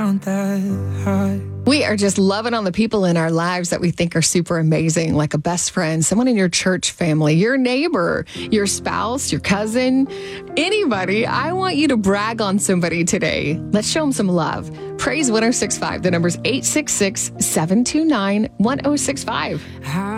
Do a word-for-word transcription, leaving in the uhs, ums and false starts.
count that high. We are just loving on the people in our lives that we think are super amazing, like a best friend, someone in your church family, your neighbor, your spouse, your cousin, anybody. I want you to brag on somebody today. Let's show them some love. Praise one oh six five. The number's eight six six, seven two nine, one oh six five.